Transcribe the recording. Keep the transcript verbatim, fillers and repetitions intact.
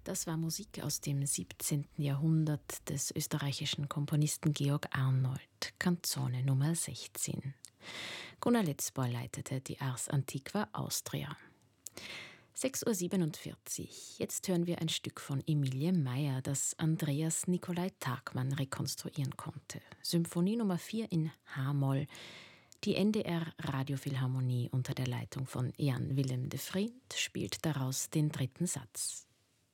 Das war Musik aus dem siebzehnten. Jahrhundert des österreichischen Komponisten Georg Arnold, Canzone Nummer sechzehn. Gunnar Letzbohr leitete die Ars Antiqua Austria. sechs Uhr siebenundvierzig. Jetzt hören wir ein Stück von Emilie Meyer, das Andreas Nicolai Tagmann rekonstruieren konnte. Symphonie Nummer vier in H-Moll. Die N D R Radiophilharmonie unter der Leitung von Jan Willem de Vriend spielt daraus den dritten Satz.